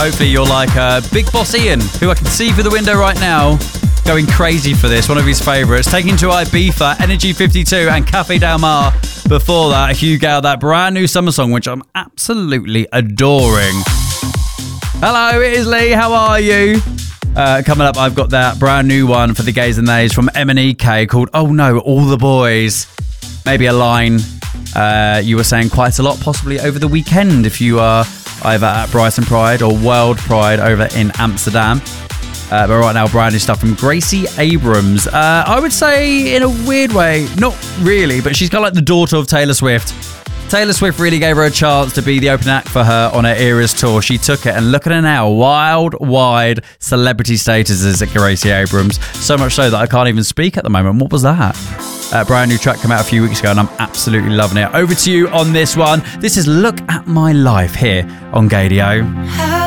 Hopefully you're like Big Boss Ian, who I can see through the window right now, going crazy for this, one of his favourites. Taking to Ibiza, Energy 52 and Cafe Del Mar. Before that, Hugo, that brand new summer song, which I'm absolutely adoring. Hello, it is Lee. How are you? Coming up, I've got that brand new one for the gays and theys from M&EK called Oh No, All the Boys. Maybe a line you were saying quite a lot, possibly over the weekend, if you are either at Brighton Pride or World Pride over in Amsterdam. But right now, brand new stuff from Gracie Abrams. I would say, in a weird way, not really, but she's kind of like the daughter of Taylor Swift. Taylor Swift really gave her a chance to be the opening act for her on her Eras tour. She took it, and look at her now. Wild, wide celebrity status is at Gracie Abrams. So much so that I can't even speak at the moment. What was that? A brand new track came out a few weeks ago, and I'm absolutely loving it. Over to you on this one. This is Look at My Life here on Gaydio.